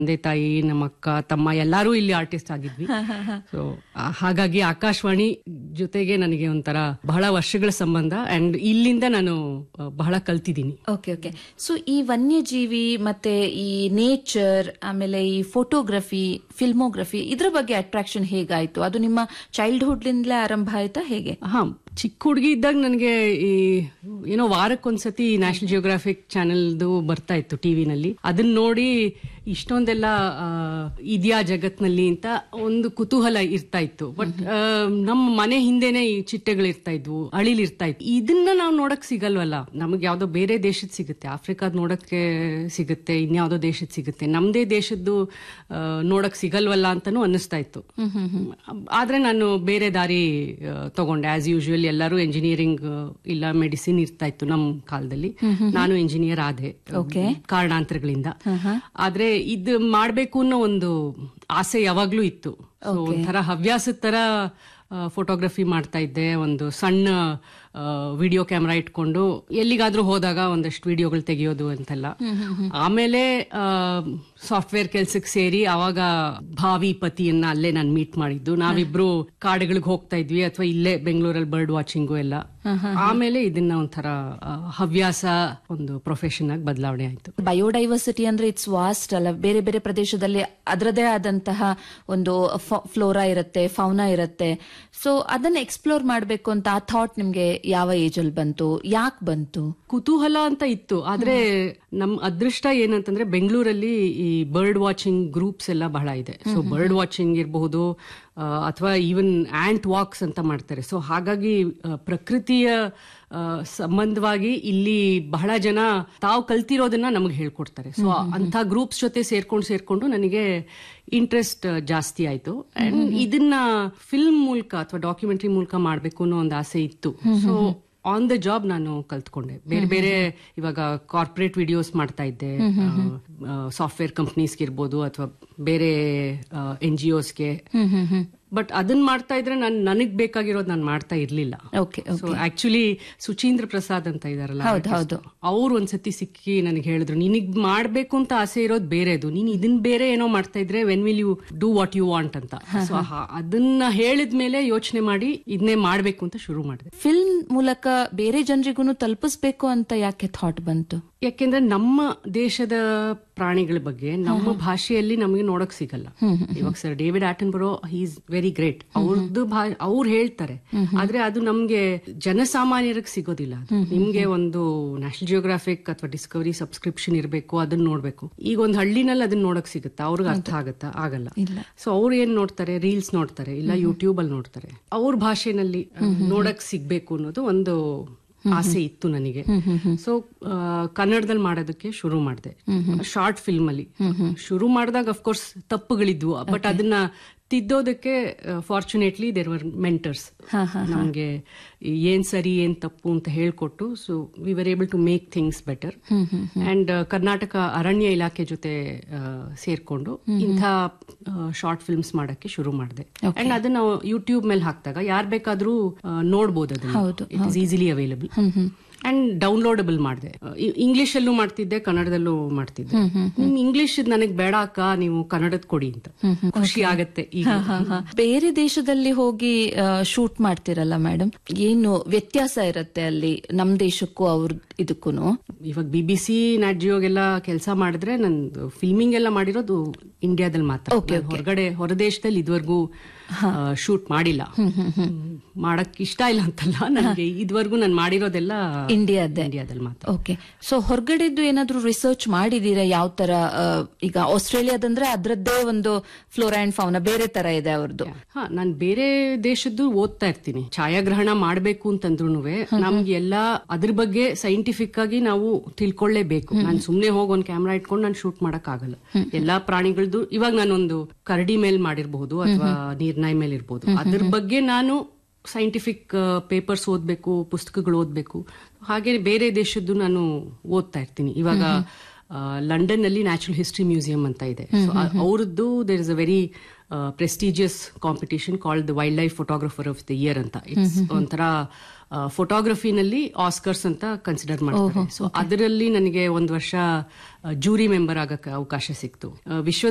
ತಂದೆ ತಾಯಿ, ನಮ್ಮ ಅಕ್ಕ ತಮ್ಮ ಎಲ್ಲರೂ ಇಲ್ಲಿ ಆರ್ಟಿಸ್ಟ್ ಆಗಿದ್ವಿ. ಸೊ ಹಾಗಾಗಿ ಆಕಾಶವಾಣಿ ಜೊತೆಗೆ ನನಗೆ ಒಂಥರ ಬಹಳ ವರ್ಷಗಳ ಸಂಬಂಧ ಅಂಡ್ ಇಲ್ಲಿಂದ ನಾನು ಬಹಳ ಕಲ್ತಿದ್ದೀನಿ. Okay okay. ಸೊ ಈ ವನ್ಯಜೀವಿ ಮತ್ತೆ ಈ ನೇಚರ್ ಆಮೇಲೆ ಈ ಫೋಟೋಗ್ರಫಿ, ಫಿಲ್ಮೋಗ್ರಫಿ ಇದ್ರ ಬಗ್ಗೆ ಅಟ್ರಾಕ್ಷನ್ ಹೇಗಾಯ್ತು? ಅದು ನಿಮ್ಮ ಚೈಲ್ಡ್ಹುಡ್ ಲಿಂದಲೇ ಆರಂಭ ಆಯ್ತಾ ಹೇಗೆ? ಹಾ, ಚಿಕ್ಕ ಹುಡುಗಿ ಇದ್ದಾಗ ನನಗೆ ಈ ಏನೋ ವಾರಕ್ಕೊಂದ್ಸತಿ ನ್ಯಾಷನಲ್ ಜಿಯೋಗ್ರಾಫಿಕ್ ಚಾನೆಲ್ದು ಬರ್ತಾ ಇತ್ತು ಟಿವಿನಲ್ಲಿ. ಅದನ್ನ ನೋಡಿ ಇಷ್ಟೊಂದೆಲ್ಲ ಇದ್ಯಾ ಜಗತ್ನಲ್ಲಿ ಅಂತ ಒಂದು ಕುತೂಹಲ ಇರ್ತಾ ಇತ್ತು. ಬಟ್ ನಮ್ಮ ಮನೆ ಹಿಂದೆನೆ ಈ ಚಿಟ್ಟೆಗಳು ಇರ್ತಾ ಇದ್ವು, ಅಳಿಲ್ ಇರ್ತಾ ಇತ್ತು. ಇದನ್ನ ನಾವು ನೋಡಕ್ ಸಿಗಲ್ವಲ್ಲ. ನಮಗೆ ಯಾವ್ದೋ ಬೇರೆ ದೇಶದ ಸಿಗುತ್ತೆ, ಆಫ್ರಿಕಾದ್ ನೋಡಕ್ಕೆ ಸಿಗುತ್ತೆ, ಇನ್ಯಾವುದೋ ದೇಶದ ಸಿಗುತ್ತೆ, ನಮ್ದೇ ದೇಶದ್ದು ನೋಡಕ್ ಸಿಗಲ್ವಲ್ಲ ಅಂತಾನು ಅನ್ನಿಸ್ತಾ ಇತ್ತು. ಆದ್ರೆ ನಾನು ಬೇರೆ ದಾರಿ ತಗೊಂಡೆ. ಆಸ್ ಯೂಶುವಲ್ ಎಲ್ಲರೂ ಎಂಜಿನಿಯರಿಂಗ್ ಇಲ್ಲ ಮೆಡಿಸಿನ್ ಇರ್ತಾ ಇತ್ತು ನಮ್ಮ ಕಾಲದಲ್ಲಿ. ನಾನು ಎಂಜಿನಿಯರ್ ಆದೆ ಕಾರಣಾಂತರಗಳಿಂದ. ಆದ್ರೆ ಇದು ಮಾಡ್ಬೇಕು ಅನ್ನೋ ಒಂದು ಆಸೆ ಯಾವಾಗ್ಲೂ ಇತ್ತು. ಒಂಥರ ಹವ್ಯಾಸದ ತರ ಫೋಟೋಗ್ರಫಿ ಮಾಡ್ತಾ ಇದ್ದೆ. ಒಂದು ಸಣ್ಣ ವಿಡಿಯೋ ಕ್ಯಾಮ್ರಾ ಇಟ್ಕೊಂಡು ಎಲ್ಲಿಗಾದ್ರೂ ಹೋದಾಗ ಒಂದಷ್ಟು ವಿಡಿಯೋಗಳು ತೆಗೆಯೋದು ಅಂತೆಲ್ಲ. ಆಮೇಲೆ ಸಾಫ್ಟ್ವೇರ್ ಕೆಲ್ಸಕ್ಕೆ ಸೇರಿ ಅವಾಗ ಭಾವಿ ಪತಿಯನ್ನ ಅಲ್ಲೇ ನಾನು ಮೀಟ್ ಮಾಡಿದ್ದು. ನಾವಿಬ್ರು ಕಾಡುಗಳಿಗೆ ಹೋಗ್ತಾ ಇದ್ವಿ, ಅಥವಾ ಇಲ್ಲೇ ಬೆಂಗಳೂರಲ್ಲಿ ಬರ್ಡ್ ವಾಚಿಂಗು ಎಲ್ಲ. ಆಮೇಲೆ ಇದನ್ನ ಒಂಥರ ಹವ್ಯಾಸ, ಒಂದು ಪ್ರೊಫೆಷನ್ ಆಗಿ ಬದಲಾವಣೆ ಆಯ್ತು. ಬಯೋಡೈವರ್ಸಿಟಿ ಅಂದ್ರೆ ಇಟ್ಸ್ ವಾಸ್ಟ್ ಅಲ್ಲ. ಬೇರೆ ಬೇರೆ ಪ್ರದೇಶದಲ್ಲಿ ಅದರದೇ ಆದಂತಹ ಒಂದು ಫ್ಲೋರಾ ಇರುತ್ತೆ, ಫೌನಾ ಇರುತ್ತೆ. ಸೊ ಅದನ್ನ ಎಕ್ಸ್ಪ್ಲೋರ್ ಮಾಡ್ಬೇಕು ಅಂತ ಆ ಥಾಟ್ ನಿಮ್ಗೆ ಯಾವ ಏಜ್ ಅಲ್ಲಿ ಬಂತು? ಯಾಕೆ ಬಂತು? ಕುತೂಹಲ ಅಂತ ಇತ್ತು. ಆದ್ರೆ ನಮ್ ಅದೃಷ್ಟ ಏನಂತಂದ್ರೆ ಬೆಂಗಳೂರಲ್ಲಿ ಈ ಬರ್ಡ್ ವಾಚಿಂಗ್ ಗ್ರೂಪ್ಸ್ ಎಲ್ಲ ಬಹಳ ಇದೆ. ಸೊ ಬರ್ಡ್ ವಾಚಿಂಗ್ ಇರಬಹುದು, ಅಥವಾ ಈವನ್ ಆಂಟ್ ವಾಕ್ಸ್ ಅಂತ ಮಾಡ್ತಾರೆ. ಸೊ ಹಾಗಾಗಿ ಪ್ರಕೃತಿಯ ಸಂಬಂಧವಾಗಿ ಇಲ್ಲಿ ಬಹಳ ಜನ ತಾವು ಕಲ್ತಿರೋದನ್ನ ನಮಗೆ ಹೇಳ್ಕೊಡ್ತಾರೆ. ಸೊ ಅಂತ ಗ್ರೂಪ್ಸ್ ಜೊತೆ ಸೇರ್ಕೊಂಡು ನನಗೆ ಇಂಟ್ರೆಸ್ಟ್ ಜಾಸ್ತಿ ಆಯ್ತು. ಅಂಡ್ ಇದನ್ನ ಫಿಲ್ಮ್ ಮೂಲಕ ಅಥವಾ ಡಾಕ್ಯುಮೆಂಟರಿ ಮೂಲಕ ಮಾಡ್ಬೇಕು ಅನ್ನೋ ಒಂದು ಆಸೆ ಇತ್ತು. ಸೊ ಆನ್ ದ ಜಾಬ್ ನಾನು ಕಲ್ತ್ಕೊಂಡೆ. ಬೇರೆ ಬೇರೆ ಇವಾಗ ಕಾರ್ಪೊರೇಟ್ ವಿಡಿಯೋಸ್ ಮಾಡ್ತಾ ಇದ್ದೆ, ಸಾಫ್ಟ್ವೇರ್ ಕಂಪ್ನೀಸ್ಗೆ ಇರ್ಬೋದು ಅಥವಾ ಬೇರೆ NGOsಗೆ. ಬಟ್ ಅದನ್ನ ಮಾಡ್ತಾ ಇದ್ರೆ ನನಗ್ ಬೇಕಾಗಿರೋದು ನಾನು ಮಾಡ್ತಾ ಇರ್ಲಿಲ್ಲ. ಸೊ ಆಕ್ಚುಲಿ ಸುಚೀಂದ್ರ ಪ್ರಸಾದ್ ಅಂತ ಇದಾರಲ್ಲ, ಅವ್ರು ಒಂದ್ಸತಿ ಸಿಕ್ಕಿ ನನಗೆ ಹೇಳಿದ್ರು, ನಿನಗ್ ಮಾಡ್ಬೇಕು ಅಂತ ಆಸೆ ಇರೋದು ಬೇರೆದು, ನೀನ್ ಇದನ್ ಬೇರೆ ಏನೋ ಮಾಡ್ತಾ ಇದ್ರೆ when will you do what you want ಅಂತ. ಸೊ ಅದನ್ನ ಹೇಳಿದ್ಮೇಲೆ ಯೋಚನೆ ಮಾಡಿ ಇದನ್ನೇ ಮಾಡ್ಬೇಕು ಅಂತ ಶುರು ಮಾಡಿದೆ. ಫಿಲ್ಮ್ ಮೂಲಕ ಬೇರೆ ಜನರಿಗೂ ತಲುಪಿಸ್ಬೇಕು ಅಂತ ಯಾಕೆ ಥಾಟ್ ಬಂತು? ಯಾಕೆಂದ್ರೆ ನಮ್ಮ ದೇಶದ ಪ್ರಾಣಿಗಳ ಬಗ್ಗೆ ನಮ್ಮ ಭಾಷೆಯಲ್ಲಿ ನಮಗೆ ನೋಡಕ್ ಸಿಗಲ್ಲ. ಇವಾಗ sir David ಆಟನ್ಬರೋ, he is very great. ಅವ್ರದ್ದು ಅವ್ರು ಹೇಳ್ತಾರೆ, ಆದ್ರೆ ಅದು ನಮ್ಗೆ ಜನಸಾಮಾನ್ಯರಿಗೆ ಸಿಗೋದಿಲ್ಲ. ನಿಮ್ಗೆ ಒಂದು ನ್ಯಾಷನಲ್ ಜಿಯೋಗ್ರಾಫಿಕ್ ಅಥವಾ ಡಿಸ್ಕವರಿ ಸಬ್ಸ್ಕ್ರಿಪ್ಷನ್ ಇರಬೇಕು, ಅದನ್ನ ನೋಡ್ಬೇಕು. ಈಗ ಒಂದು ಹಳ್ಳಿನಲ್ಲಿ ಅದನ್ನ ನೋಡಕ್ ಸಿಗುತ್ತಾ? ಅವ್ರಿಗೆ ಅರ್ಥ ಆಗತ್ತಾ? ಆಗಲ್ಲ. ಸೊ ಅವ್ರು ಏನ್ ನೋಡ್ತಾರೆ? ರೀಲ್ಸ್ ನೋಡ್ತಾರೆ, ಇಲ್ಲ ಯೂಟ್ಯೂಬ್ ಅಲ್ಲಿ ನೋಡ್ತಾರೆ. ಅವ್ರ ಭಾಷೆನಲ್ಲಿ ನೋಡಕ್ ಸಿಗ್ಬೇಕು ಅನ್ನೋದು ಒಂದು ಆಸೆ ಇತ್ತು ನನಗೆ. ಸೊ ಕನ್ನಡದಲ್ಲಿ ಮಾಡೋದಕ್ಕೆ ಶುರು ಮಾಡಿದೆ. ಶಾರ್ಟ್ ಫಿಲ್ಮ್ ಅಲ್ಲಿ ಶುರು ಮಾಡಿದಾಗ ಅಫ್ಕೋರ್ಸ್ ತಪ್ಪುಗಳಿದ್ವು, ಬಟ್ ಅದನ್ನ ತಿದ್ದೋದಕ್ಕೆ ಫಾರ್ಚುನೇಟ್ಲಿ ದೇರ್ ವರ್ ಮೆಂಟರ್ಸ್. ನಮ್ಗೆ ಏನ್ ಸರಿ ಏನ್ ತಪ್ಪು ಅಂತ ಹೇಳ್ಕೊಟ್ಟು, so we were able to make things better. And Karnataka ಅರಣ್ಯ ಇಲಾಖೆ ಜೊತೆ ಸೇರ್ಕೊಂಡು ಇಂಥ ಶಾರ್ಟ್ ಫಿಲ್ಮ್ಸ್ ಮಾಡಕ್ಕೆ ಶುರು ಮಾಡಿದೆ. ಅಂಡ್ ಅದನ್ನ ಯೂಟ್ಯೂಬ್ ಮೇಲೆ ಹಾಕಿದಾಗ ಯಾರು ಬೇಕಾದ್ರೂ ನೋಡ್ಬೋದು. ಅದನ್ನ it is easily available and downloadable ಮಾಡಿದೆ. ಇಂಗ್ಲಿಷ್ ಅಲ್ಲೂ ಮಾಡ್ತಿದ್ದೆ, ಕನ್ನಡದಲ್ಲೂ ಮಾಡ್ತಿದ್ದೆ. ನಿಮ್ ಇಂಗ್ಲಿಷ್ ನನಗೆ ಬೇಡ ಅಕ್ಕ, ನೀವು ಕನ್ನಡದ ಕೊಡಿ ಅಂತ. ಖುಷಿ ಆಗತ್ತೆ. ಬೇರೆ ದೇಶದಲ್ಲಿ ಹೋಗಿ ಶೂಟ್ ಮಾಡ್ತಿರಲ್ಲ ಮೇಡಮ್, ಏನು ವ್ಯತ್ಯಾಸ ಇರುತ್ತೆ ಅಲ್ಲಿ ನಮ್ ದೇಶಕ್ಕೂ ಅವ್ರ ಇದಕ್ಕೂ? ಇವಾಗ BBC ನಾಟ್ ಜಿಯೋಗೆಲ್ಲ ಕೆಲಸ ಮಾಡಿದ್ರೆ ನಂದು ಫಿಲ್ಮಿಂಗ್ ಎಲ್ಲ ಮಾಡಿರೋದು ಇಂಡಿಯಾದಲ್ಲಿ ಮಾತ್ರ. ಹೊರಗಡೆ ಹೊರದೇಶದಲ್ಲಿ ಇದುವರೆಗೂ ಶೂಟ್ ಮಾಡಿಲ್ಲ. ಮಾಡಕ್ ಇಷ್ಟ ಇಲ್ಲ ಅಂತಲ್ಲ, ನನಗೆ ಇದುವರೆಗೂ ನಾನು ಮಾಡಿರೋದೆಲ್ಲ ಇಂಡಿಯಾದಲ್ಲಿ ಮಾತ್ರ. ಓಕೆ. ಸೊ ಹೊರಗಡೆದ್ದು ಏನಾದ್ರು ರಿಸರ್ಚ್ ಮಾಡಿದೀರಾ? ಯಾವ ತರ? ಈಗ ಆಸ್ಟ್ರೇಲಿಯಾದಂದ್ರೆ ಅದ್ರದ್ದೇ ಒಂದು ಫ್ಲೋರಾ ಅಂಡ್ ಫೌನಾ ಬೇರೆ ತರ ಇದೆ ಅವ್ರದ್ದು. ನಾನು ಬೇರೆ ದೇಶದ್ದು ಓದ್ತಾ ಇರ್ತೀನಿ. ಛಾಯಾಗ್ರಹಣ ಮಾಡ್ಬೇಕು ಅಂತಂದ್ರೂ ನಮ್ಗೆ ಎಲ್ಲ ಅದ್ರ ಬಗ್ಗೆ ಸೈಂಟಿಫಿಕ್ ಆಗಿ ನಾವು ತಿಳ್ಕೊಳ್ಳೇಬೇಕು. ನಾನು ಸುಮ್ನೆ ಹೋಗಿ ಒಂದ್ ಕ್ಯಾಮ್ರಾ ಇಟ್ಕೊಂಡು ನಾನು ಶೂಟ್ ಮಾಡಕ್ ಆಗಲ್ಲ. ಎಲ್ಲಾ ಪ್ರಾಣಿಗಳದ್ದು, ಇವಾಗ ನಾನೊಂದು ಕರಡಿ ಮೇಲ್ ಮಾಡಿರ್ಬಹುದು ಅಥವಾ ನೀರ್ನಾಯಿ ಮೇಲೆ ಇರ್ಬೋದು, ಅದ್ರ ಬಗ್ಗೆ ನಾನು ಸೈಂಟಿಫಿಕ್ ಪೇಪರ್ಸ್ ಓದ್ಬೇಕು, ಪುಸ್ತಕಗಳು ಓದ್ಬೇಕು. ಹಾಗೆ ಬೇರೆ ದೇಶದ್ದು ನಾನು ಓದ್ತಾ ಇರ್ತೀನಿ. ಇವಾಗ ಲಂಡನ್ ನಲ್ಲಿ ನ್ಯಾಚುರಲ್ ಹಿಸ್ಟ್ರಿ ಮ್ಯೂಸಿಯಂ ಅಂತ ಇದೆ. ಅವರದ್ದು there is a very prestigious competition called the wild life photographer of the year ಅಂತ. ಇಟ್ಸ್ ಒಂಥರ ಫೋಟೋಗ್ರಫಿನಲ್ಲಿ ಆಸ್ಕರ್ಸ್ ಅಂತ ಕನ್ಸಿಡರ್ ಮಾಡ್ತಾರೆ. ಸೊ ಅದರಲ್ಲಿ ನನಗೆ ಒಂದು ವರ್ಷ ಜೂರಿ ಮೆಂಬರ್ ಆಗಕ್ಕೆ ಅವಕಾಶ ಸಿಕ್ತು. ವಿಶ್ವ